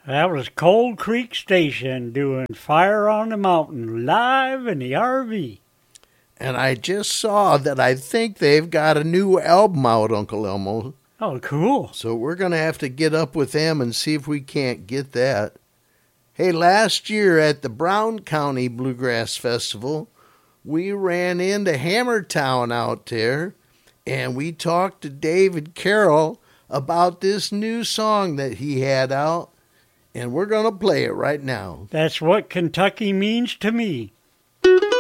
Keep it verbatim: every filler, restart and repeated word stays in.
That was Cold Creek Station doing Fire on the Mountain live in the R V. And I just saw that I think they've got a new album out, Uncle Elmo. Oh, cool. So we're going to have to get up with them and see if we can't get that. Hey, last year at the Brown County Bluegrass Festival, we ran into Hammertown out there, and we talked to David Carroll about this new song that he had out, and we're going to play it right now. That's what Kentucky means to me.